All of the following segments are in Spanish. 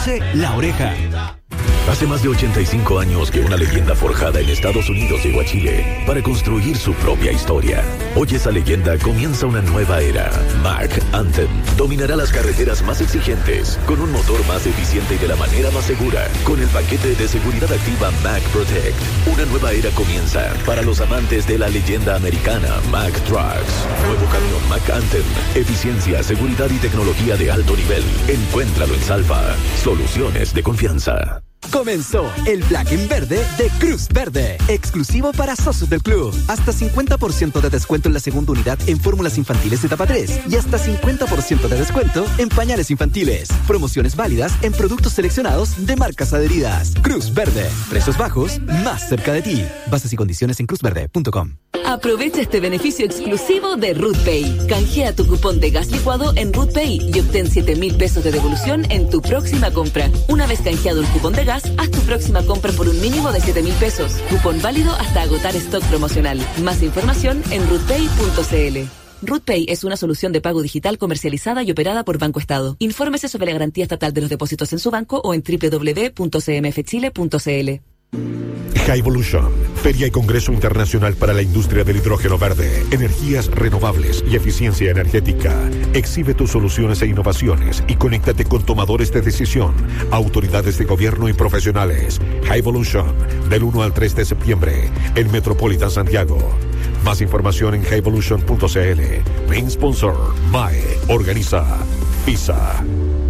La Oreja. Hace más de 85 años que una leyenda forjada en Estados Unidos llegó a Chile para construir su propia historia. Hoy esa leyenda comienza una nueva era. Mack Anthem dominará las carreteras más exigentes, con un motor más eficiente y de la manera más segura, con el paquete de seguridad activa Mack Protect. Una nueva era comienza para los amantes de la leyenda americana Mack Trucks. Nuevo camión Mack Anthem. Eficiencia, seguridad y tecnología de alto nivel. Encuéntralo en Salva. Soluciones de confianza. Comenzó el Black en Verde de Cruz Verde, exclusivo para socios del club. Hasta 50% de descuento en la segunda unidad en fórmulas infantiles de etapa 3 y hasta 50% de descuento en pañales infantiles. Promociones válidas en productos seleccionados de marcas adheridas. Cruz Verde, precios bajos, más cerca de ti. Bases y condiciones en cruzverde.com. Aprovecha este beneficio exclusivo de RootPay. Canjea tu cupón de gas licuado en RootPay y obtén 7,000 pesos de devolución en tu próxima compra. Una vez canjeado el cupón de gas, haz tu próxima compra por un mínimo de 7,000 pesos. Cupón válido hasta agotar stock promocional. Más información en rootpay.cl. RootPay es una solución de pago digital comercializada y operada por Banco Estado. Infórmese sobre la garantía estatal de los depósitos en su banco o en www.cmfchile.cl. Highvolution, Feria y Congreso Internacional para la Industria del Hidrógeno Verde, Energías Renovables y Eficiencia Energética. Exhibe tus soluciones e innovaciones y conéctate con tomadores de decisión, autoridades de gobierno y profesionales. Highvolution, del 1 al 3 de septiembre, en Metropolitan Santiago. Más información en highvolution.cl. Main sponsor, MAE. Organiza FISA.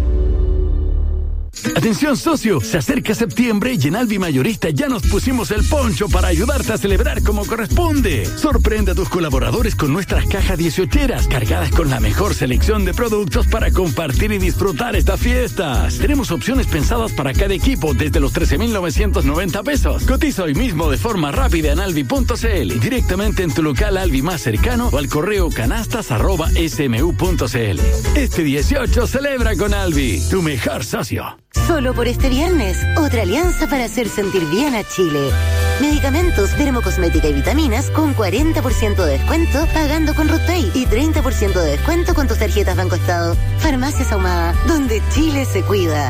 Atención socio, se acerca septiembre y en Alvi Mayorista ya nos pusimos el poncho para ayudarte a celebrar como corresponde. Sorprende a tus colaboradores con nuestras cajas 18eras cargadas con la mejor selección de productos para compartir y disfrutar estas fiestas. Tenemos opciones pensadas para cada equipo desde los 13,990 pesos. Cotiza hoy mismo de forma rápida en alvi.cl, directamente en tu local Alvi más cercano o al correo canastas@smu.cl. Este 18 celebra con Alvi, tu mejor socio. Solo por este viernes, otra alianza para hacer sentir bien a Chile. Medicamentos, dermocosmética y vitaminas con 40% de descuento pagando con RootPay y 30% de descuento con tus tarjetas Banco Estado. Farmacias Ahumada, donde Chile se cuida.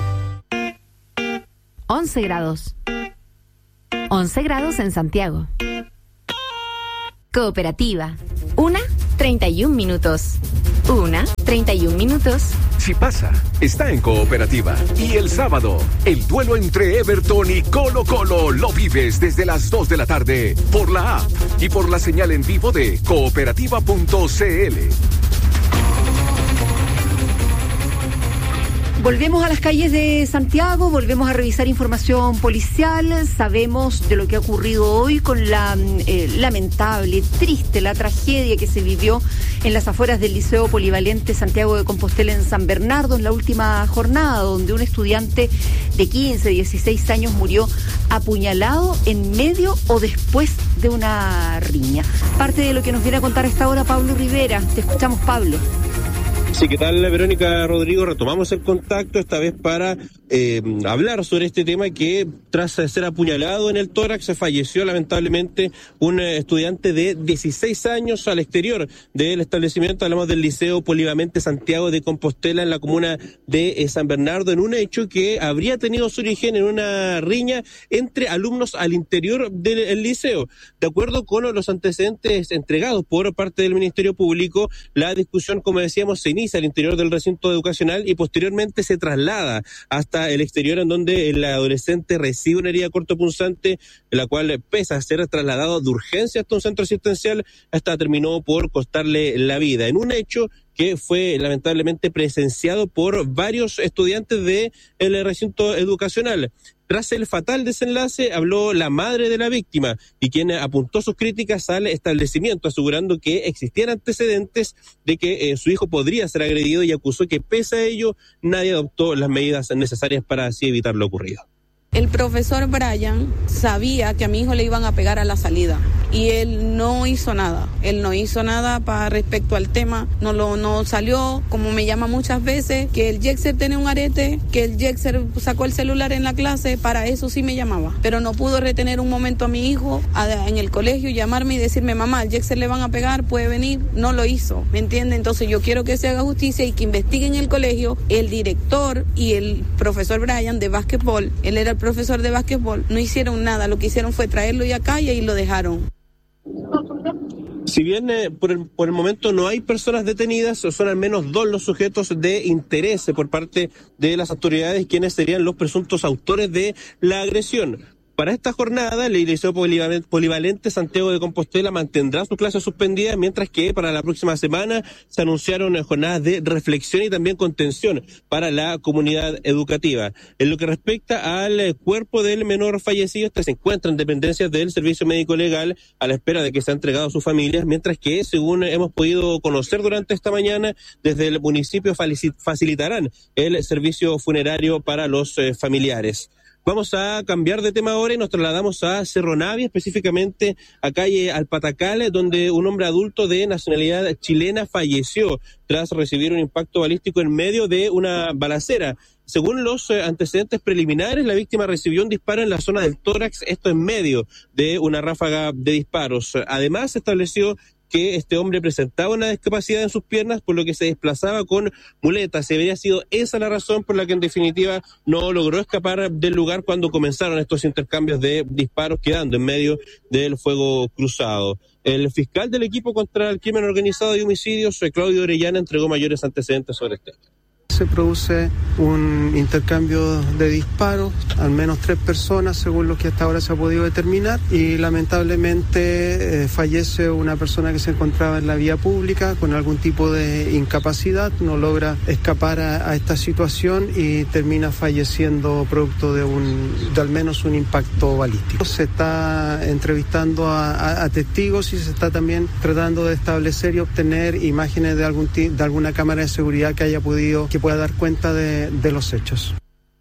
11 grados. 11 grados en Santiago. Cooperativa. 1:31 minutos. 1:31 minutos. Si pasa, está en Cooperativa. Y el sábado, el duelo entre Everton y Colo-Colo lo vives desde las 2 de la tarde por la app y por la señal en vivo de cooperativa.cl. Volvemos a las calles de Santiago, volvemos a revisar información policial, sabemos de lo que ha ocurrido hoy con la lamentable, triste, la tragedia que se vivió en las afueras del Liceo Polivalente Santiago de Compostela en San Bernardo en la última jornada, donde un estudiante de 15, 16 años murió apuñalado en medio o después de una riña. Parte de lo que nos viene a contar a esta hora Pablo Rivera. Te escuchamos, Pablo. Sí, ¿qué tal, Verónica, Rodrigo? Retomamos el contacto esta vez para hablar sobre este tema que tras ser apuñalado en el tórax falleció lamentablemente un estudiante de 16 años al exterior del establecimiento. Hablamos del Liceo Polivalente Santiago de Compostela en la comuna de San Bernardo, en un hecho que habría tenido su origen en una riña entre alumnos al interior del liceo. De acuerdo con los antecedentes entregados por parte del Ministerio Público, la discusión, como decíamos, se inicia al interior del recinto educacional y posteriormente se traslada hasta el exterior, en donde el adolescente recibe una herida cortopunzante, en la cual, pese a ser trasladado de urgencia hasta un centro asistencial, hasta terminó por costarle la vida, en un hecho que fue lamentablemente presenciado por varios estudiantes del recinto educacional. Tras el fatal desenlace, habló la madre de la víctima y quien apuntó sus críticas al establecimiento, asegurando que existían antecedentes de que su hijo podría ser agredido, y acusó que pese a ello nadie adoptó las medidas necesarias para así evitar lo ocurrido. El profesor Brian sabía que a mi hijo le iban a pegar a la salida. y él no hizo nada. Él no hizo nada para respecto al tema, no salió, como me llama muchas veces, que el Yexer tenía un arete, que el Yexer sacó el celular en la clase, para eso sí me llamaba. Pero no pudo retener un momento a mi hijo en el colegio, llamarme y decirme, mamá, al Yexer le van a pegar, puede venir. No lo hizo, ¿me entiende? Entonces yo quiero que se haga justicia y que investiguen el colegio, el director y el profesor Brian de básquetbol, él era el profesor de básquetbol, no hicieron nada, lo que hicieron fue traerlo y acá y ahí lo dejaron. Si bien por el momento no hay personas detenidas, son al menos 2 los sujetos de interés por parte de las autoridades, quienes serían los presuntos autores de la agresión. Para esta jornada, el Liceo Polivalente Santiago de Compostela mantendrá sus clases suspendidas, mientras que para la próxima semana se anunciaron jornadas de reflexión y también contención para la comunidad educativa. En lo que respecta al cuerpo del menor fallecido, este se encuentra en dependencias del Servicio Médico Legal a la espera de que sea entregado a sus familias, mientras que, según hemos podido conocer durante esta mañana, desde el municipio facilitarán el servicio funerario para los familiares. Vamos a cambiar de tema ahora y nos trasladamos a Cerro Navia, específicamente a calle Alpatacal, donde un hombre adulto de nacionalidad chilena falleció tras recibir un impacto balístico en medio de una balacera. Según los antecedentes preliminares, la víctima recibió un disparo en la zona del tórax, esto en medio de una ráfaga de disparos. Además, se estableció que este hombre presentaba una discapacidad en sus piernas, por lo que se desplazaba con muletas. Y habría sido esa la razón por la que en definitiva no logró escapar del lugar cuando comenzaron estos intercambios de disparos, quedando en medio del fuego cruzado. El fiscal del equipo contra el crimen organizado y homicidios, Claudio Orellana, entregó mayores antecedentes sobre este tema. Se produce un intercambio de disparos, al menos 3 personas según lo que hasta ahora se ha podido determinar, y lamentablemente fallece una persona que se encontraba en la vía pública con algún tipo de incapacidad, no logra escapar a esta situación y termina falleciendo producto de al menos un impacto balístico. Se está entrevistando a testigos y se está también tratando de establecer y obtener imágenes de alguna cámara de seguridad que pueda dar cuenta de los hechos.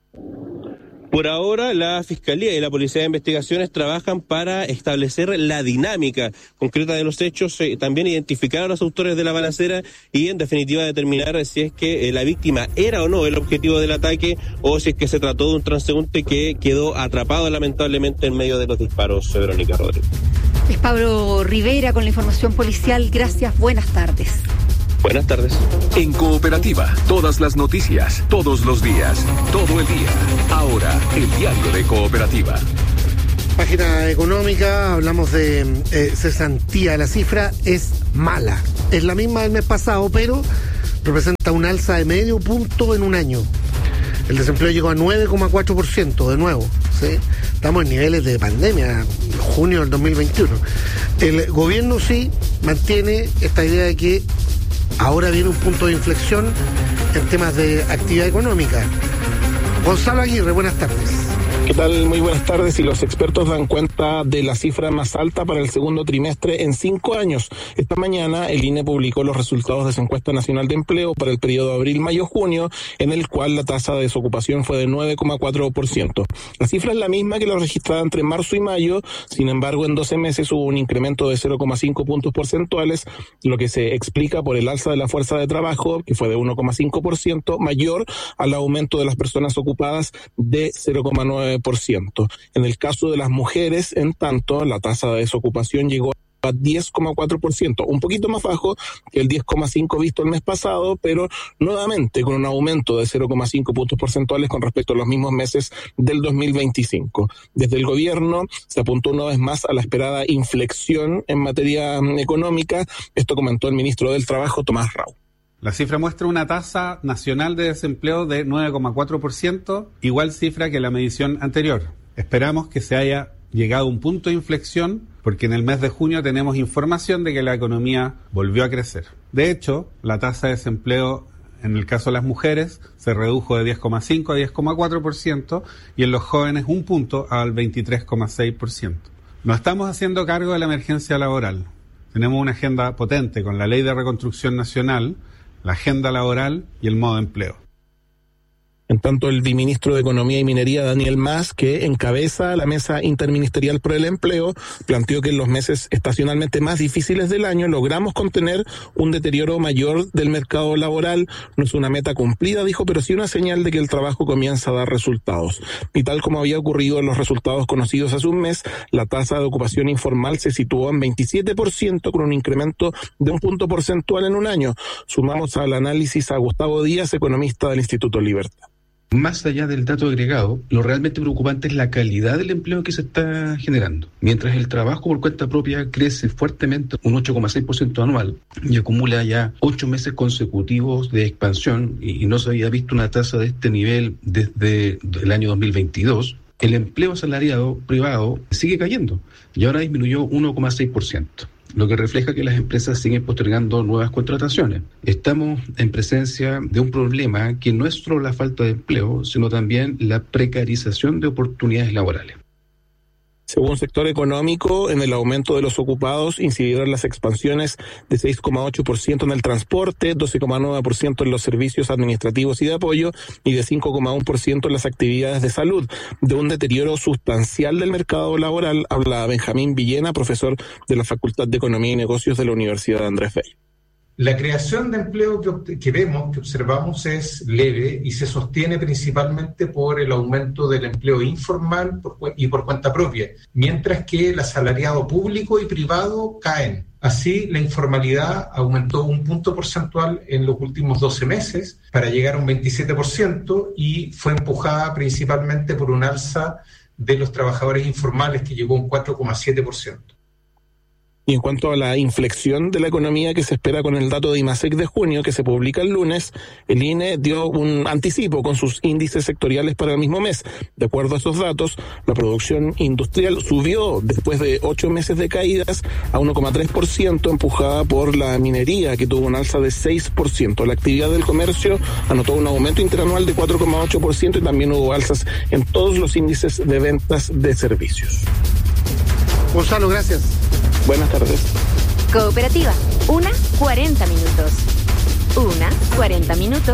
Por ahora, la Fiscalía y la Policía de Investigaciones trabajan para establecer la dinámica concreta de los hechos, también identificar a los autores de la balacera y, en definitiva, determinar si es que la víctima era o no el objetivo del ataque o si es que se trató de un transeúnte que quedó atrapado lamentablemente en medio de los disparos. Verónica Rodríguez. Es Pablo Rivera con la información policial. Gracias, buenas tardes. Buenas tardes. En Cooperativa, todas las noticias, todos los días, todo el día. Ahora, el diario de Cooperativa. Página económica, hablamos de cesantía. La cifra es mala. Es la misma del mes pasado, pero representa un alza de medio punto en un año. El desempleo llegó a 9,4% de nuevo, ¿sí? Estamos en niveles de pandemia, junio del 2021. El gobierno sí mantiene esta idea de que ahora viene un punto de inflexión en temas de actividad económica. Gonzalo Aguirre, buenas tardes. ¿Qué tal? Muy buenas tardes. Y los expertos dan cuenta de la cifra más alta para el segundo trimestre en 5 años. Esta mañana el INE publicó los resultados de su encuesta nacional de empleo para el periodo abril-mayo-junio, en el cual la tasa de desocupación fue de 9,4%. La cifra es la misma que la registrada entre marzo y mayo, sin embargo en 12 meses hubo un incremento de 0,5 puntos porcentuales, lo que se explica por el alza de la fuerza de trabajo, que fue de 1,5%, mayor al aumento de las personas ocupadas de 0,9%. En el caso de las mujeres, en tanto, la tasa de desocupación llegó a 10,4%, un poquito más bajo que el 10,5% visto el mes pasado, pero nuevamente con un aumento de 0,5 puntos porcentuales con respecto a los mismos meses del 2025. Desde el gobierno se apuntó una vez más a la esperada inflexión en materia económica. Esto comentó el ministro del Trabajo, Tomás Rau. La cifra muestra una tasa nacional de desempleo de 9,4%, igual cifra que la medición anterior. Esperamos que se haya llegado a un punto de inflexión porque en el mes de junio tenemos información de que la economía volvió a crecer. De hecho, la tasa de desempleo en el caso de las mujeres se redujo de 10,5 a 10,4% y en los jóvenes un punto al 23,6%. No estamos haciendo cargo de la emergencia laboral. Tenemos una agenda potente con la Ley de Reconstrucción Nacional, la agenda laboral y el modo de empleo. En tanto, el viceministro de Economía y Minería, Daniel Mas, que encabeza la mesa interministerial por el empleo, planteó que en los meses estacionalmente más difíciles del año logramos contener un deterioro mayor del mercado laboral. No es una meta cumplida, dijo, pero sí una señal de que el trabajo comienza a dar resultados. Y tal como había ocurrido en los resultados conocidos hace un mes, la tasa de ocupación informal se situó en 27% con un incremento de un punto porcentual en un año. Sumamos al análisis a Gustavo Díaz, economista del Instituto Libertad. Más allá del dato agregado, lo realmente preocupante es la calidad del empleo que se está generando. Mientras el trabajo por cuenta propia crece fuertemente, un 8,6% anual, y acumula ya 8 meses consecutivos de expansión, y no se había visto una tasa de este nivel desde el año 2022, el empleo asalariado privado sigue cayendo, y ahora disminuyó 1,6%. Lo que refleja que las empresas siguen postergando nuevas contrataciones. Estamos en presencia de un problema que no es solo la falta de empleo, sino también la precarización de oportunidades laborales. Según sector económico, en el aumento de los ocupados incidieron las expansiones de 6,8% en el transporte, 12,9% en los servicios administrativos y de apoyo y de 5,1% en las actividades de salud. De un deterioro sustancial del mercado laboral habla Benjamín Villena, profesor de la Facultad de Economía y Negocios de la Universidad de Andrés Bello. La creación de empleo que observamos es leve y se sostiene principalmente por el aumento del empleo informal y por cuenta propia, mientras que el asalariado público y privado caen. Así, la informalidad aumentó un punto porcentual en los últimos 12 meses para llegar a un 27% y fue empujada principalmente por un alza de los trabajadores informales que llegó a un 4,7%. Y en cuanto a la inflexión de la economía que se espera con el dato de IMASEC de junio, que se publica el lunes, el INE dio un anticipo con sus índices sectoriales para el mismo mes. De acuerdo a esos datos, la producción industrial subió después de 8 meses de caídas a 1,3%, empujada por la minería, que tuvo un alza de 6%. La actividad del comercio anotó un aumento interanual de 4,8% y también hubo alzas en todos los índices de ventas de servicios. Gonzalo, gracias. Buenas tardes. Cooperativa, 1:40 minutos. 1:40 minutos.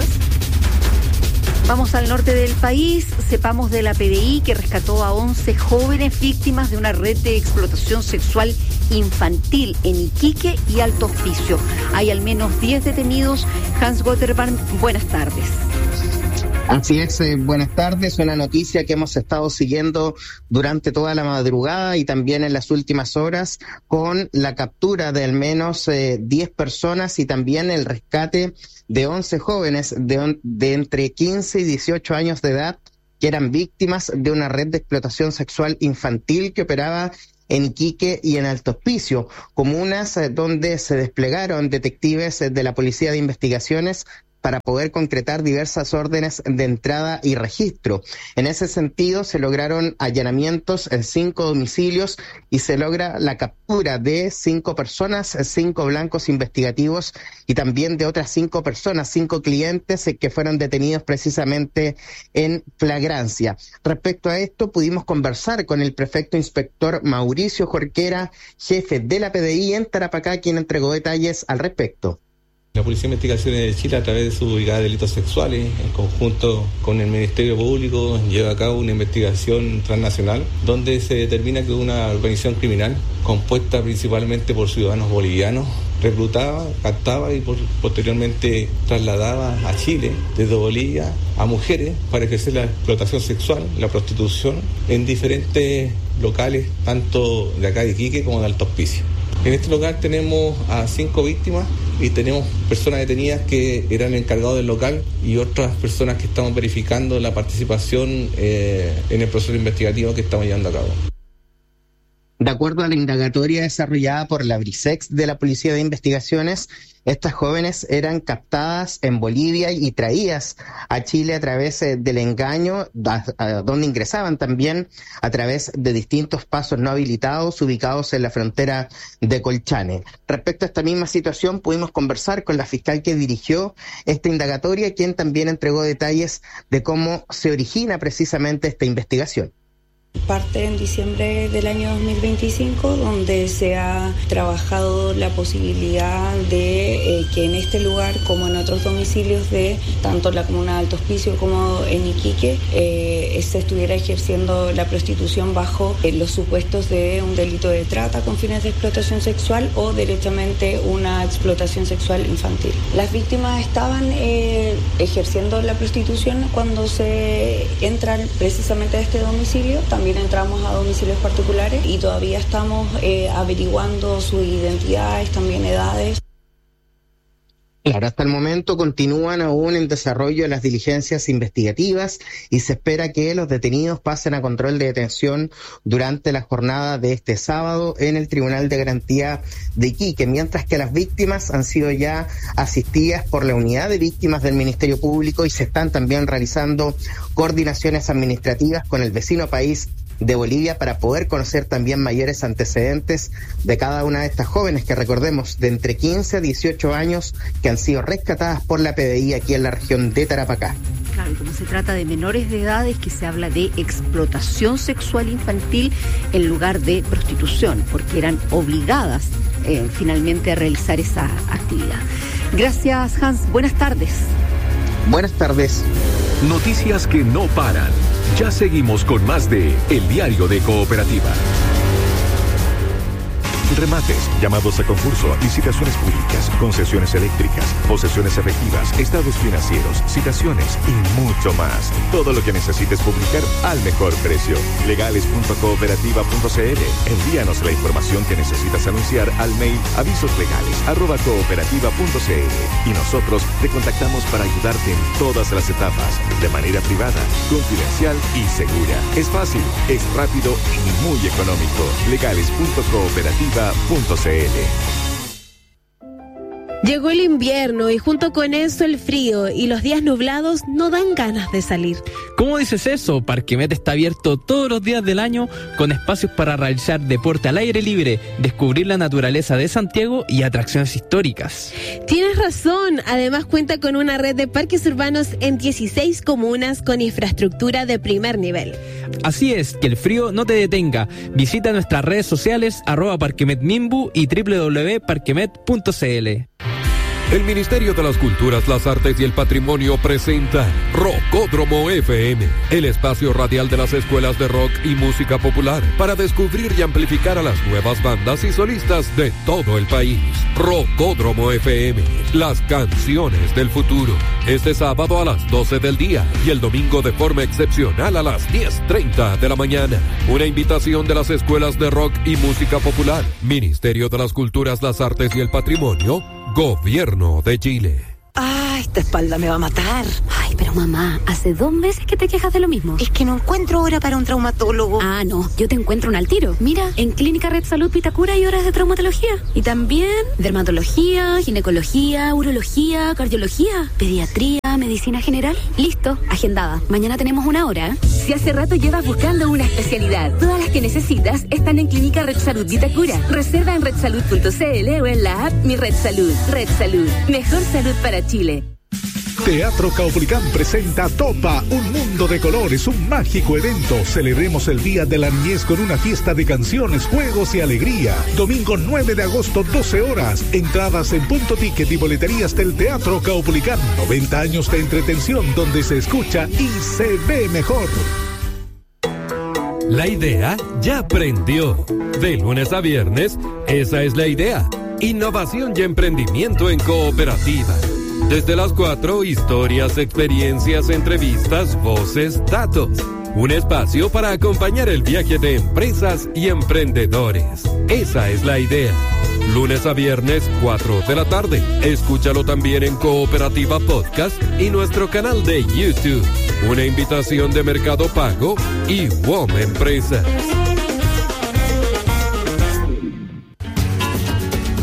Vamos al norte del país, sepamos de la PDI que rescató a 11 jóvenes víctimas de una red de explotación sexual infantil en Iquique y Alto Hospicio. Hay al menos 10 detenidos. Hans Gotterman, buenas tardes. Así es, buenas tardes. Una noticia que hemos estado siguiendo durante toda la madrugada y también en las últimas horas, con la captura de al menos 10 personas y también el rescate de 11 jóvenes de entre 15 y 18 años de edad que eran víctimas de una red de explotación sexual infantil que operaba en Iquique y en Alto Hospicio, comunas donde se desplegaron detectives de la Policía de Investigaciones para poder concretar diversas órdenes de entrada y registro. En ese sentido, se lograron allanamientos en 5 domicilios y se logra la captura de 5 personas, 5 blancos investigativos y también de otras 5 personas, 5 clientes que fueron detenidos precisamente en flagrancia. Respecto a esto, pudimos conversar con el prefecto inspector Mauricio Jorquera, jefe de la PDI en Tarapacá, quien entregó detalles al respecto. La Policía de Investigaciones de Chile, a través de su Brigada de Delitos Sexuales, en conjunto con el Ministerio Público, lleva a cabo una investigación transnacional donde se determina que una organización criminal compuesta principalmente por ciudadanos bolivianos reclutaba, captaba y posteriormente trasladaba a Chile desde Bolivia a mujeres para ejercer la explotación sexual, la prostitución en diferentes locales, tanto de acá de Iquique como de Alto Hospicio. En este local tenemos a 5 víctimas y tenemos personas detenidas que eran encargados del local y otras personas que estamos verificando la participación en el proceso investigativo que estamos llevando a cabo. De acuerdo a la indagatoria desarrollada por la Brisex de la Policía de Investigaciones, estas jóvenes eran captadas en Bolivia y traídas a Chile a través del engaño, donde ingresaban también a través de distintos pasos no habilitados ubicados en la frontera de Colchane. Respecto a esta misma situación, pudimos conversar con la fiscal que dirigió esta indagatoria, quien también entregó detalles de cómo se origina precisamente esta investigación. Parte en diciembre del año 2025, donde se ha trabajado la posibilidad de que en este lugar, como en otros domicilios de tanto la comuna de Alto Hospicio como en Iquique, se estuviera ejerciendo la prostitución bajo los supuestos de un delito de trata con fines de explotación sexual o derechamente una explotación sexual infantil. Las víctimas estaban ejerciendo la prostitución cuando se entran precisamente a este domicilio. También entramos a domicilios particulares y todavía estamos averiguando sus identidades, también edades. Claro, hasta el momento continúan aún en desarrollo las diligencias investigativas y se espera que los detenidos pasen a control de detención durante la jornada de este sábado en el Tribunal de Garantía de Iquique, mientras que las víctimas han sido ya asistidas por la Unidad de Víctimas del Ministerio Público y se están también realizando coordinaciones administrativas con el vecino país de Bolivia para poder conocer también mayores antecedentes de cada una de estas jóvenes que, recordemos, de entre 15 a 18 años que han sido rescatadas por la PDI aquí en la región de Tarapacá. Claro, y como se trata de menores de edad, es que se habla de explotación sexual infantil en lugar de prostitución, porque eran obligadas finalmente a realizar esa actividad. Gracias, Hans. Buenas tardes. Buenas tardes. Noticias que no paran. Ya seguimos con más de El Diario de Cooperativa. Remates, llamados a concurso, licitaciones públicas, concesiones eléctricas, posesiones efectivas, estados financieros, citaciones y mucho más. Todo lo que necesites publicar al mejor precio. Legales.cooperativa.cl. Envíanos la información que necesitas anunciar al mail avisoslegales@cooperativa.cl y nosotros te contactamos para ayudarte en todas las etapas, de manera privada, confidencial y segura. Es fácil, es rápido y muy económico. Legales.cooperativa.cl. Llegó el invierno y junto con eso el frío y los días nublados no dan ganas de salir. ¿Cómo dices eso? Parquemet está abierto todos los días del año con espacios para realizar deporte al aire libre, descubrir la naturaleza de Santiago y atracciones históricas. Tienes razón, además cuenta con una red de parques urbanos en 16 comunas con infraestructura de primer nivel. Así es, que el frío no te detenga. Visita nuestras redes sociales @parquemetmimbu y www.parquemet.cl. El Ministerio de las Culturas, las Artes y el Patrimonio presenta Rocódromo FM, el espacio radial de las escuelas de rock y música popular, para descubrir y amplificar a las nuevas bandas y solistas de todo el país. Rocódromo FM, las canciones del futuro. Este sábado a las 12 del día y el domingo de forma excepcional a las 10:30 de la mañana. Una invitación de las escuelas de rock y música popular. Ministerio de las Culturas, las Artes y el Patrimonio, Gobierno de Chile. ¡Ay, esta espalda me va a matar! Ay, pero mamá, hace 2 meses que te quejas de lo mismo. Es que no encuentro hora para un traumatólogo. Ah, no, yo te encuentro un al tiro. Mira, en Clínica Red Salud Vitacura hay horas de traumatología. Y también dermatología, ginecología, urología, cardiología, pediatría, medicina general. Listo, agendada. Mañana tenemos 1 hora. Si hace rato llevas buscando una especialidad, todas las que necesitas están en Clínica Red Salud Vitacura. Reserva en redsalud.cl o en la app Mi Red Salud. Red Salud, mejor salud para Chile. Teatro Caupolicán presenta Topa, un mundo de colores, un mágico evento. Celebremos el Día de la Niñez con una fiesta de canciones, juegos y alegría. Domingo 9 de agosto, 12 horas. Entradas en Punto Ticket y boleterías del Teatro Caupolicán. 90 años de entretención donde se escucha y se ve mejor. La idea ya prendió. De lunes a viernes, esa es la idea. Innovación y emprendimiento en cooperativa. Desde las 4, historias, experiencias, entrevistas, voces, datos. Un espacio para acompañar el viaje de empresas y emprendedores. Esa es la idea. Lunes a viernes, 4 de la tarde. Escúchalo también en Cooperativa Podcast y nuestro canal de YouTube. Una invitación de Mercado Pago y WOM Empresas.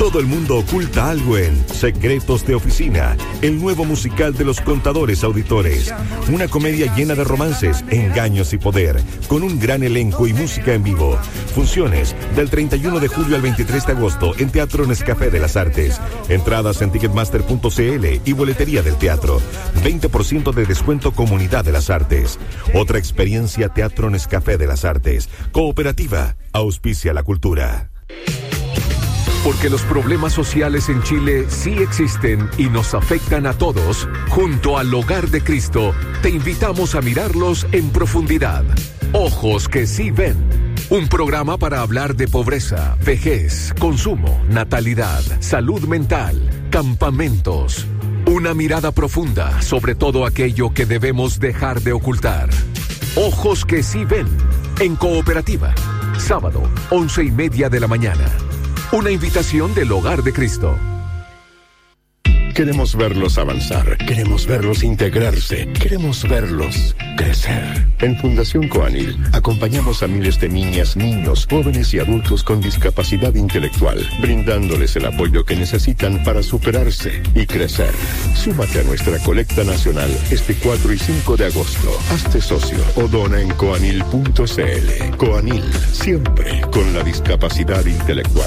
Todo el mundo oculta algo en Secretos de Oficina, el nuevo musical de los contadores auditores. Una comedia llena de romances, engaños y poder, con un gran elenco y música en vivo. Funciones del 31 de julio al 23 de agosto en Teatro Nescafé de las Artes. Entradas en ticketmaster.cl y boletería del teatro. 20% de descuento Comunidad de las Artes. Otra experiencia Teatro Nescafé de las Artes. Cooperativa, auspicia la cultura. Porque los problemas sociales en Chile sí existen y nos afectan a todos, junto al Hogar de Cristo, te invitamos a mirarlos en profundidad. Ojos que sí ven. Un programa para hablar de pobreza, vejez, consumo, natalidad, salud mental, campamentos. Una mirada profunda sobre todo aquello que debemos dejar de ocultar. Ojos que sí ven. En Cooperativa. Sábado, 11:30 de la mañana. Una invitación del Hogar de Cristo. Queremos verlos avanzar, queremos verlos integrarse, queremos verlos crecer. En Fundación Coanil acompañamos a miles de niñas, niños, jóvenes y adultos con discapacidad intelectual, brindándoles el apoyo que necesitan para superarse y crecer. Súmate a nuestra colecta nacional este 4 y 5 de agosto. Hazte socio o dona en coanil.cl. Coanil, siempre con la discapacidad intelectual.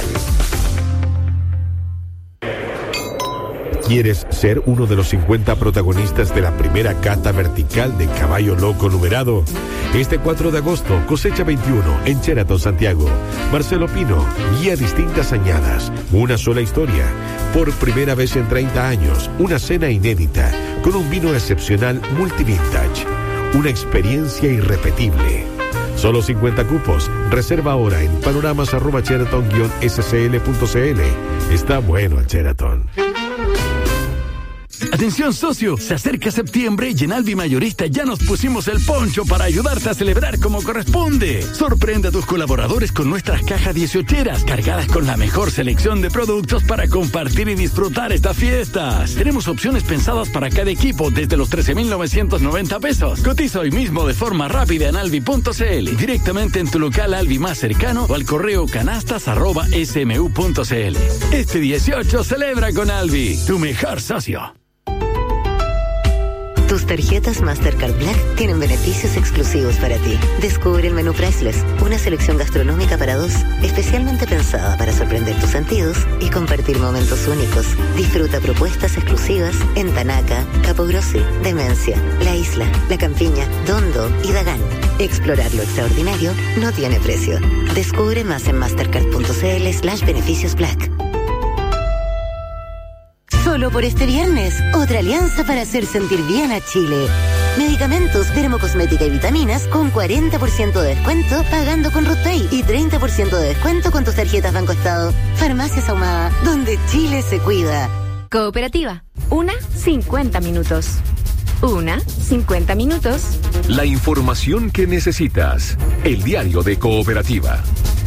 ¿Quieres ser uno de los 50 protagonistas de la primera cata vertical de caballo loco numerado? Este 4 de agosto, cosecha 21 en Sheraton, Santiago. Marcelo Pino guía distintas añadas, una sola historia. Por primera vez en 30 años, una cena inédita con un vino excepcional multivintage. Una experiencia irrepetible. Solo 50 cupos. Reserva ahora en panoramas@sheraton-scl.cl. Está bueno el Sheraton. Atención socio, se acerca septiembre y en Alvi Mayorista ya nos pusimos el poncho para ayudarte a celebrar como corresponde. Sorprende a tus colaboradores con nuestras cajas 18eras cargadas con la mejor selección de productos para compartir y disfrutar estas fiestas. Tenemos opciones pensadas para cada equipo desde los 13,990 pesos. Cotiza hoy mismo de forma rápida en alvi.cl, directamente en tu local Alvi más cercano o al correo canastas@smu.cl. Este 18 celebra con Alvi, tu mejor socio. Tus tarjetas Mastercard Black tienen beneficios exclusivos para ti. Descubre el menú Priceless, una selección gastronómica para dos, especialmente pensada para sorprender tus sentidos y compartir momentos únicos. Disfruta propuestas exclusivas en Tanaca, Capo Grossi, Demencia, La Isla, La Campiña, Dondo y Dagán. Explorar lo extraordinario no tiene precio. Descubre más en mastercard.cl/beneficios Black. Solo por este viernes, otra alianza para hacer sentir bien a Chile. Medicamentos, dermocosmética y vitaminas con 40% de descuento pagando con RutPay y 30% de descuento con tus tarjetas Banco Estado. Farmacias Ahumada, donde Chile se cuida. Cooperativa, 50 minutos. 50 minutos. La información que necesitas. El diario de Cooperativa.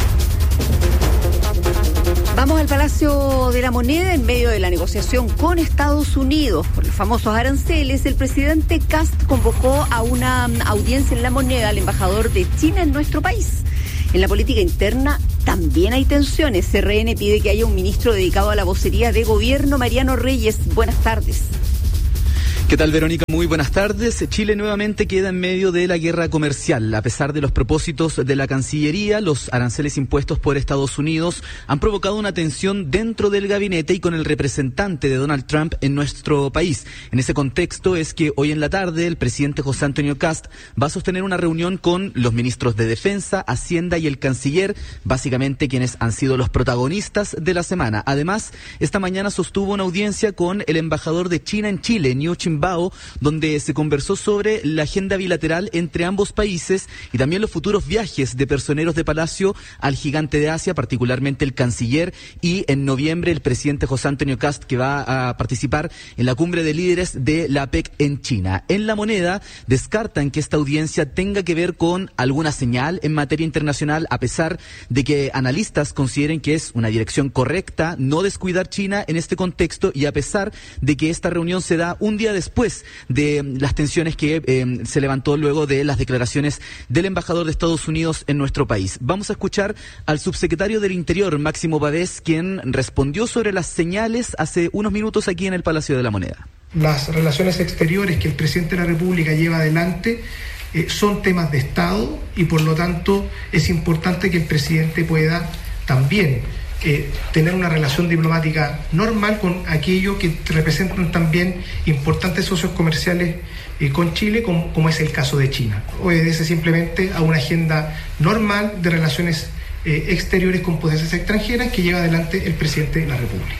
Vamos al Palacio de la Moneda en medio de la negociación con Estados Unidos por los famosos aranceles. El presidente Kast convocó a una audiencia en la Moneda al embajador de China en nuestro país. En la política interna también hay tensiones. CRN pide que haya un ministro dedicado a la vocería de gobierno. Mariano Reyes, buenas tardes. ¿Qué tal, Verónica? Muy buenas tardes. Chile nuevamente queda en medio de la guerra comercial. A pesar de los propósitos de la Cancillería, los aranceles impuestos por Estados Unidos han provocado una tensión dentro del gabinete y con el representante de Donald Trump en nuestro país. En ese contexto es que hoy en la tarde el presidente José Antonio Kast va a sostener una reunión con los ministros de Defensa, Hacienda y el Canciller, básicamente quienes han sido los protagonistas de la semana. Además, esta mañana sostuvo una audiencia con el embajador de China en Chile, Niu Chinbao, donde se conversó sobre la agenda bilateral entre ambos países y también los futuros viajes de personeros de Palacio al gigante de Asia, particularmente el canciller, y en noviembre el presidente José Antonio Kast, que va a participar en la cumbre de líderes de la APEC en China. En La Moneda descartan que esta audiencia tenga que ver con alguna señal en materia internacional, a pesar de que analistas consideren que es una dirección correcta no descuidar China en este contexto y a pesar de que esta reunión se da un día después después de las tensiones que se levantó luego de las declaraciones del embajador de Estados Unidos en nuestro país. Vamos a escuchar al subsecretario del Interior, Máximo Pavés, quien respondió sobre las señales hace unos minutos aquí en el Palacio de la Moneda. Las relaciones exteriores que el presidente de la República lleva adelante son temas de Estado y por lo tanto es importante que el presidente pueda también tener una relación diplomática normal con aquellos que representan también importantes socios comerciales con Chile, como es el caso de China. Obedece simplemente a una agenda normal de relaciones exteriores con potencias extranjeras que lleva adelante el presidente de la República.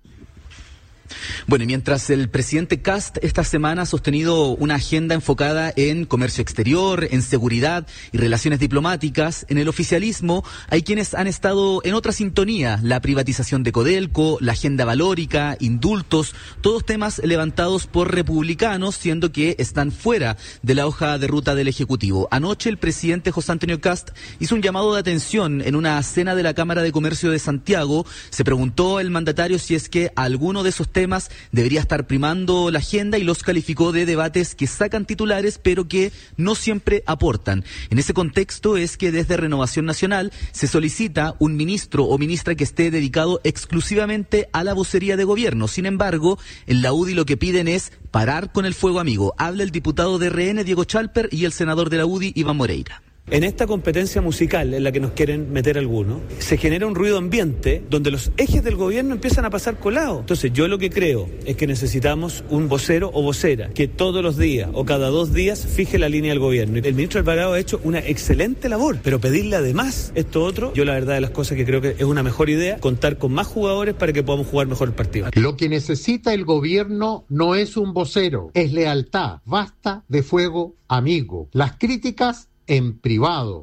Bueno, y mientras el presidente Kast esta semana ha sostenido una agenda enfocada en comercio exterior, en seguridad y relaciones diplomáticas, en el oficialismo hay quienes han estado en otra sintonía: la privatización de Codelco, la agenda valórica, indultos, todos temas levantados por republicanos, siendo que están fuera de la hoja de ruta del Ejecutivo. Anoche el presidente José Antonio Kast hizo un llamado de atención en una cena de la Cámara de Comercio de Santiago. Se preguntó el mandatario si es que alguno de esos temas debería estar primando la agenda y los calificó de debates que sacan titulares pero que no siempre aportan. En ese contexto es que desde Renovación Nacional se solicita un ministro o ministra que esté dedicado exclusivamente a la vocería de gobierno. Sin embargo, en la UDI lo que piden es parar con el fuego amigo. Habla el diputado de RN, Diego Chalper, y el senador de la UDI, Iván Moreira. En esta competencia musical en la que nos quieren meter algunos, se genera un ruido ambiente donde los ejes del gobierno empiezan a pasar colados. Entonces yo lo que creo es que necesitamos un vocero o vocera que todos los días o cada 2 días fije la línea del gobierno. El ministro Alvarado ha hecho una excelente labor, pero pedirle además esto otro, yo la verdad de las cosas que creo que es una mejor idea, contar con más jugadores para que podamos jugar mejor el partido. Lo que necesita el gobierno no es un vocero, es lealtad. Basta de fuego amigo. Las críticas en privado.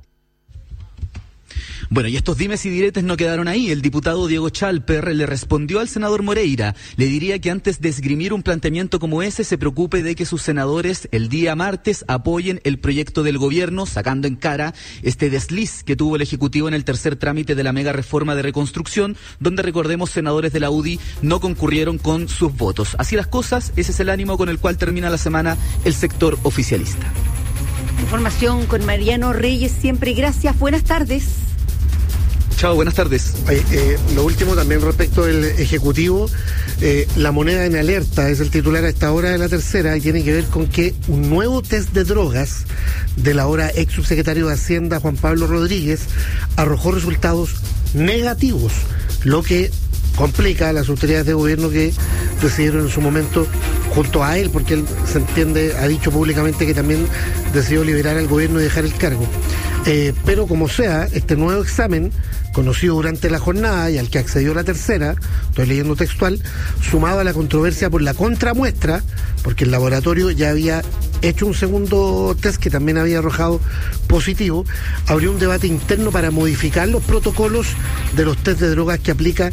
Bueno, y estos dimes y diretes no quedaron ahí. El diputado Diego Chalper le respondió al senador Moreira. Le diría que antes de esgrimir un planteamiento como ese, se preocupe de que sus senadores el día martes apoyen el proyecto del gobierno, sacando en cara este desliz que tuvo el Ejecutivo en el tercer trámite de la mega reforma de reconstrucción, donde, recordemos, senadores de la UDI no concurrieron con sus votos. Así las cosas, ese es el ánimo con el cual termina la semana el sector oficialista. Información con Mariano Reyes, siempre gracias. Buenas tardes. Chao, buenas tardes. Lo último también respecto del Ejecutivo, La Moneda en alerta es el titular a esta hora de la tercera y tiene que ver con que un nuevo test de drogas del ahora ex subsecretario de Hacienda Juan Pablo Rodríguez arrojó resultados negativos, lo que complica a las autoridades de gobierno que decidieron en su momento junto a él, porque él se entiende, ha dicho públicamente que también decidió liberar al gobierno y dejar el cargo. Pero como sea, este nuevo examen, conocido durante la jornada y al que accedió la tercera, estoy leyendo textual, sumado a la controversia por la contramuestra, porque el laboratorio ya había hecho un segundo test que también había arrojado positivo, abrió un debate interno para modificar los protocolos de los test de drogas que aplica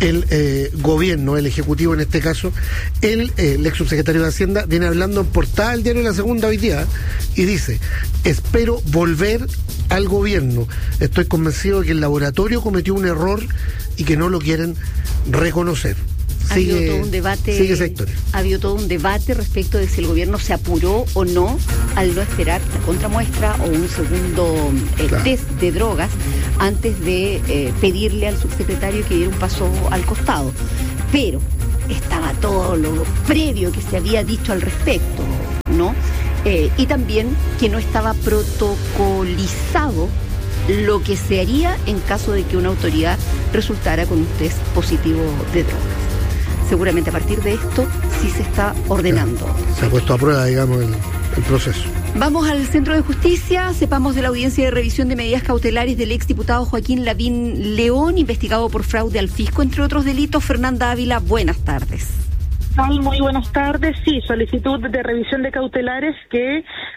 el gobierno, el Ejecutivo en este caso. El ex subsecretario de Hacienda viene hablando en portada del diario La Segunda hoy día y dice: espero volver al gobierno, estoy convencido de que el laboratorio cometió un error y que no lo quieren reconocer. Ha habido todo un debate, ha habido todo un debate respecto de si el gobierno se apuró o no al no esperar la contramuestra o un segundo test de drogas antes de pedirle al subsecretario que diera un paso al costado. Pero estaba todo lo previo que se había dicho al respecto, ¿no? Y también que no estaba protocolizado lo que se haría en caso de que una autoridad resultara con un test positivo de drogas. Seguramente a partir de esto sí se está ordenando. Se ha puesto a prueba, digamos, el proceso. Vamos al Centro de Justicia. Sepamos de la audiencia de revisión de medidas cautelares del exdiputado Joaquín Lavín León, investigado por fraude al fisco, entre otros delitos. Fernanda Ávila, buenas tardes. Muy buenas tardes. Sí, solicitud de revisión de cautelares que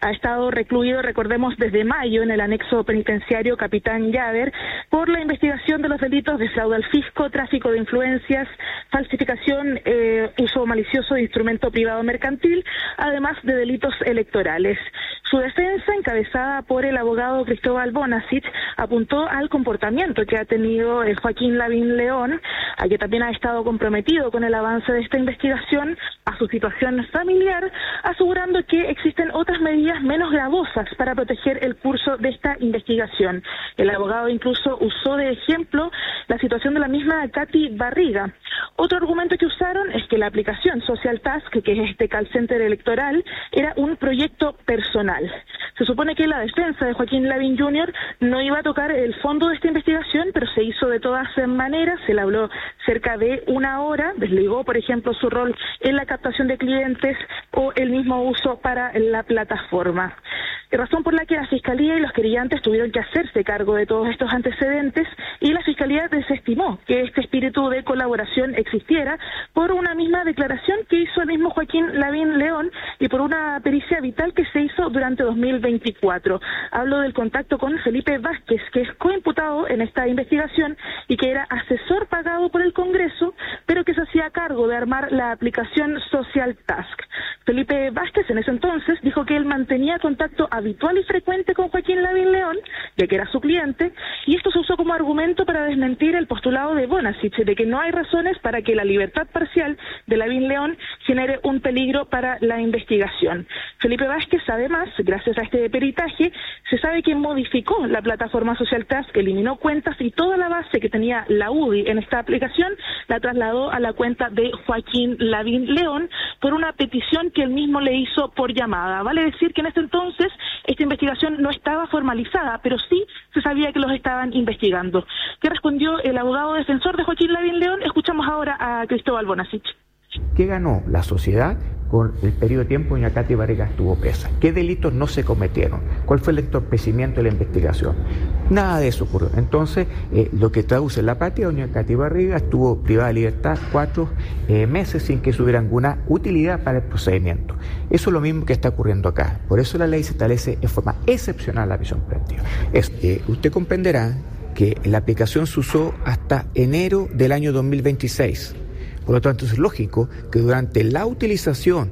ha estado recluido, recordemos, desde mayo en el anexo penitenciario Capitán Llaver por la investigación de los delitos de fraude al fisco, tráfico de influencias, falsificación, uso malicioso de instrumento privado mercantil, además de delitos electorales. Su defensa, encabezada por el abogado Cristóbal Bonasich, apuntó al comportamiento que ha tenido Joaquín Lavín León, a que también ha estado comprometido con el avance de esta investigación, a su situación familiar, asegurando que existen otras medidas menos gravosas para proteger el curso de esta investigación. El abogado incluso usó de ejemplo la situación de la misma Katy Barriga. Otro argumento que usaron es que la aplicación Social Task, que es este call center electoral, era un proyecto personal. Se supone que la defensa de Joaquín Lavín Jr. no iba a tocar el fondo de esta investigación, pero se hizo de todas maneras. Se le habló cerca de una hora, desligó, por ejemplo, su rol en la captación de clientes o el mismo uso para la plataforma. Razón por la que la Fiscalía y los querellantes tuvieron que hacerse cargo de todos estos antecedentes, y la Fiscalía desestimó que este espíritu de colaboración existiera por una misma declaración que hizo el mismo Joaquín Lavín León y por una pericia vital que se hizo durante 2024. Hablo del contacto con Felipe Vázquez, que es coimputado en esta investigación y que era asesor pagado por el Congreso, pero que se hacía cargo de armar la aplicación Social Task. Felipe Vázquez en ese entonces dijo que él mantenía contacto habitual y frecuente con Joaquín Lavín León, ya que era su cliente, y esto se usó como argumento para desmentir el postulado de Bonasich de que no hay razones para que la libertad parcial de Lavín León genere un peligro para la investigación. Felipe Vázquez, además, gracias a este peritaje, se sabe que modificó la plataforma Social Task, eliminó cuentas y toda la base que tenía la UDI en esta aplicación la trasladó a la cuenta de Joaquín Lavín León por una petición que él mismo le hizo por llamada. Vale decir que en ese entonces esta investigación no estaba formalizada, pero sí se sabía que los estaban investigando. ¿Qué respondió el abogado defensor de Joaquín Lavín León? Escuchamos ahora a Cristóbal Bonasich. ¿Qué ganó la sociedad con el periodo de tiempo en que Katy Barriga estuvo presa? ¿Qué delitos no se cometieron? ¿Cuál fue el entorpecimiento de la investigación? Nada de eso ocurrió. Entonces, lo que traduce en la práctica, doña Katy Barriga estuvo privada de libertad 4 meses sin que hubiera alguna utilidad para el procedimiento. Eso es lo mismo que está ocurriendo acá. Por eso la ley se establece en forma excepcional la prisión preventiva. Usted comprenderá que la aplicación se usó hasta enero del año 2026. Por lo tanto, es lógico que durante la utilización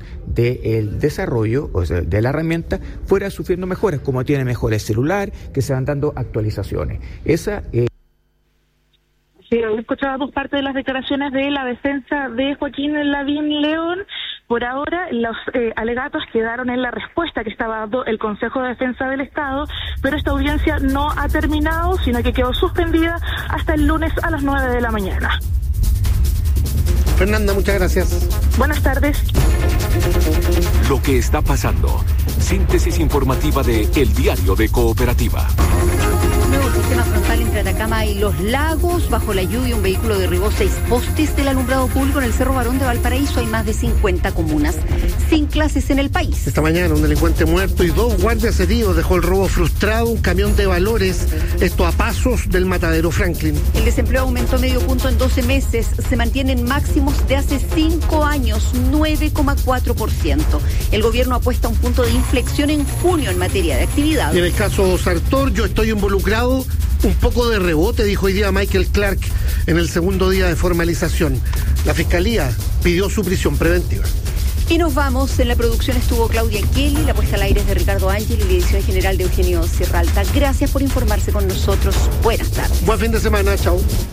del desarrollo, o sea, de la herramienta, fuera sufriendo mejoras, como tiene mejores celular, que se van dando actualizaciones. Sí, he escuchado dos partes de las declaraciones de la defensa de Joaquín Lavín León. Por ahora, los alegatos quedaron en la respuesta que estaba dando el Consejo de Defensa del Estado, pero esta audiencia no ha terminado, sino que quedó suspendida hasta el lunes a las 9 de la mañana. Fernanda, muchas gracias. Buenas tardes. Lo que está pasando. Síntesis informativa de El Diario de Cooperativa. Nuevo sistema frontal entre Atacama y Los Lagos. Bajo la lluvia, un vehículo derribó 6 postes del alumbrado público en el Cerro Barón de Valparaíso. Hay más de 50 comunas sin clases en el país. Esta mañana un delincuente muerto y 2 guardias heridos dejó el robo frustrado, un camión de valores, esto a pasos del matadero Franklin. El desempleo aumentó medio punto en 12 meses, se mantiene en máximos de hace 5 años, 9,4%. El gobierno apuesta a un punto de inflexión en junio en materia de actividad. Y en el caso Sartor, yo estoy involucrado, un poco de rebote, dijo hoy día Michael Clark en el segundo día de formalización. La Fiscalía pidió su prisión preventiva. Y nos vamos. En la producción estuvo Claudia Kelly, la puesta al aire es de Ricardo Ángel y la edición general de Eugenio Sierralta. Gracias por informarse con nosotros. Buenas tardes. Buen fin de semana. Chao.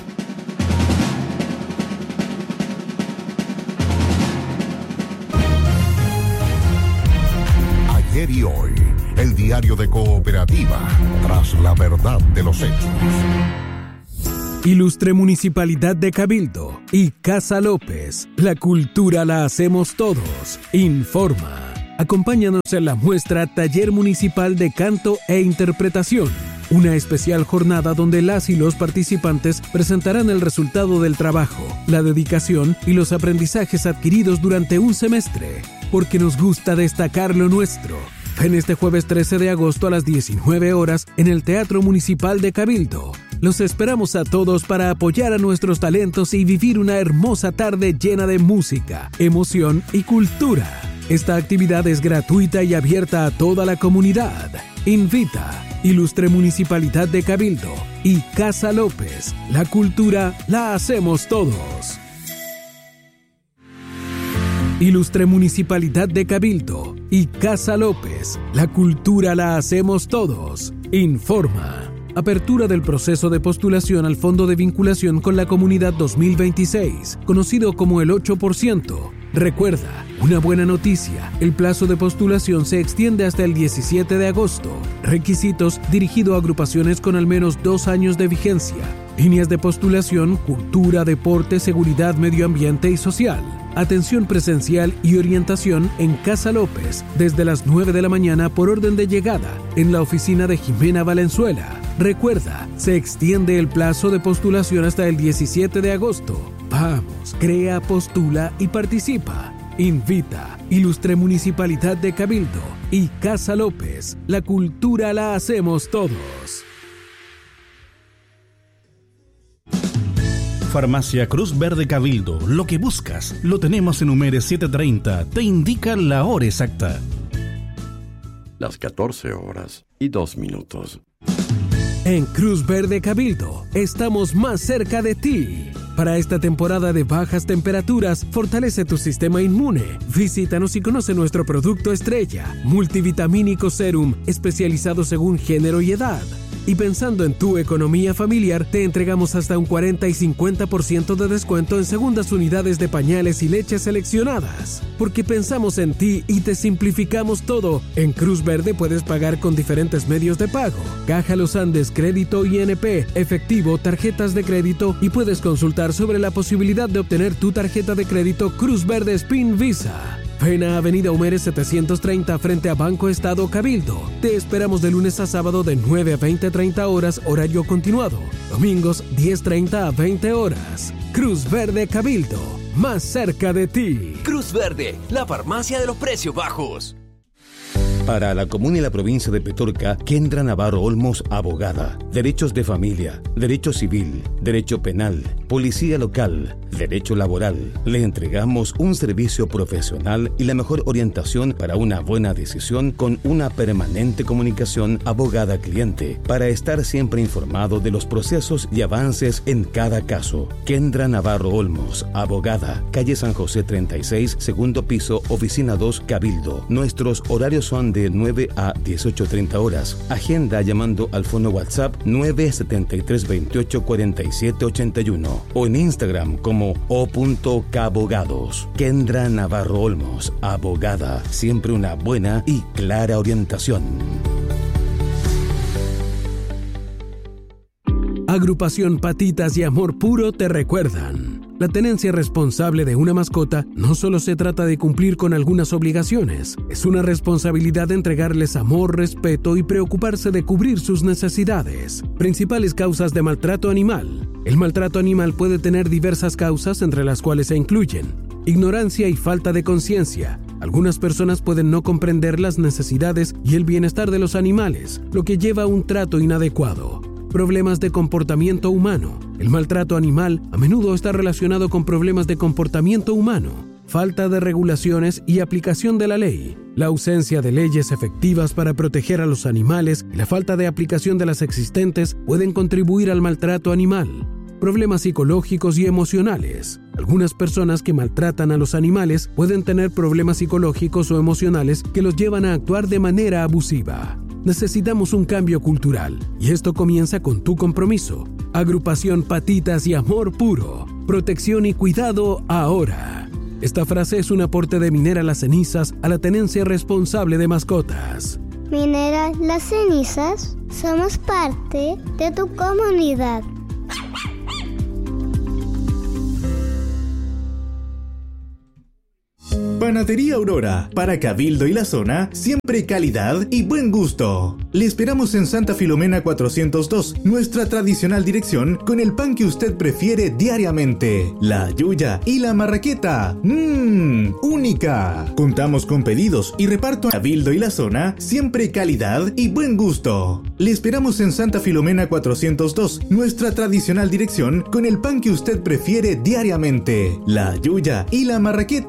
Ayer y hoy, el diario de Cooperativa, tras la verdad de los hechos. Ilustre Municipalidad de Cabildo y Casa López, la cultura la hacemos todos, informa. Acompáñanos en la muestra Taller Municipal de Canto e Interpretación, una especial jornada donde las y los participantes presentarán el resultado del trabajo, la dedicación y los aprendizajes adquiridos durante un semestre, porque nos gusta destacar lo nuestro. Ven este jueves 13 de agosto a las 19 horas en el Teatro Municipal de Cabildo. Los esperamos a todos para apoyar a nuestros talentos y vivir una hermosa tarde llena de música, emoción y cultura. Esta actividad es gratuita y abierta a toda la comunidad. Invita Ilustre Municipalidad de Cabildo y Casa López. La cultura la hacemos todos. Ilustre Municipalidad de Cabildo y Casa López. La cultura la hacemos todos. Informa. Apertura del proceso de postulación al Fondo de Vinculación con la Comunidad 2026, conocido como el 8%. Recuerda, una buena noticia, el plazo de postulación se extiende hasta el 17 de agosto. Requisitos: dirigido a agrupaciones con al menos 2 años de vigencia. Líneas de postulación: cultura, deporte, seguridad, medio ambiente y social. Atención presencial y orientación en Casa López, desde las 9 de la mañana por orden de llegada, en la oficina de Jimena Valenzuela. Recuerda, se extiende el plazo de postulación hasta el 17 de agosto. Vamos, crea, postula y participa. Invita Ilustre Municipalidad de Cabildo y Casa López. La cultura la hacemos todos. Farmacia Cruz Verde Cabildo. Lo que buscas lo tenemos en Humere 730. Te indica la hora exacta. Las 14:02. En Cruz Verde Cabildo estamos más cerca de ti. Para esta temporada de bajas temperaturas, fortalece tu sistema inmune. Visítanos y conoce nuestro producto estrella, Multivitamínico Serum, especializado según género y edad. Y pensando en tu economía familiar, te entregamos hasta un 40 y 50% de descuento en segundas unidades de pañales y leches seleccionadas. Porque pensamos en ti y te simplificamos todo. En Cruz Verde puedes pagar con diferentes medios de pago: Caja Los Andes, crédito INP, efectivo, tarjetas de crédito, y puedes consultar sobre la posibilidad de obtener tu tarjeta de crédito Cruz Verde Spin Visa. Ven a Avenida Humere 730 frente a Banco Estado Cabildo. Te esperamos de lunes a sábado de 9 a 20:30 horas, horario continuado. Domingos 10:30 a 20 horas. Cruz Verde Cabildo, más cerca de ti. Cruz Verde, la farmacia de los precios bajos. Para la comuna y la provincia de Petorca, Kendra Navarro Olmos, abogada. Derechos de familia, derecho civil, derecho penal, policía local, derecho laboral. Le entregamos un servicio profesional y la mejor orientación para una buena decisión con una permanente comunicación abogada-cliente para estar siempre informado de los procesos y avances en cada caso. Kendra Navarro Olmos, abogada. Calle San José 36, segundo piso, oficina 2, Cabildo. Nuestros horarios son de 9 a 18:30 horas. Agenda llamando al fono WhatsApp 973284781 o en Instagram como o.cabogados. Kendra Navarro Olmos, abogada. Siempre una buena y clara orientación. Agrupación Patitas y Amor Puro te recuerdan: la tenencia responsable de una mascota no solo se trata de cumplir con algunas obligaciones, es una responsabilidad de entregarles amor, respeto y preocuparse de cubrir sus necesidades. Principales causas de maltrato animal. El maltrato animal puede tener diversas causas, entre las cuales se incluyen: ignorancia y falta de conciencia. Algunas personas pueden no comprender las necesidades y el bienestar de los animales, lo que lleva a un trato inadecuado. Problemas de comportamiento humano. El maltrato animal a menudo está relacionado con problemas de comportamiento humano, falta de regulaciones y aplicación de la ley. La ausencia de leyes efectivas para proteger a los animales y la falta de aplicación de las existentes pueden contribuir al maltrato animal. Problemas psicológicos y emocionales. Algunas personas que maltratan a los animales pueden tener problemas psicológicos o emocionales que los llevan a actuar de manera abusiva. Necesitamos un cambio cultural y esto comienza con tu compromiso. Agrupación Patitas y Amor Puro. Protección y cuidado ahora. Esta frase es un aporte de Minera Las Cenizas a la tenencia responsable de mascotas. Minera Las Cenizas, somos parte de tu comunidad. Panadería Aurora, para Cabildo y la zona, siempre calidad y buen gusto. Le esperamos en Santa Filomena 402, nuestra tradicional dirección con el pan que usted prefiere diariamente, la yuya y la marraqueta. Única. Contamos con pedidos y reparto a Cabildo y la zona, siempre calidad y buen gusto. Le esperamos en Santa Filomena 402, nuestra tradicional dirección con el pan que usted prefiere diariamente, la yuya y la marraqueta.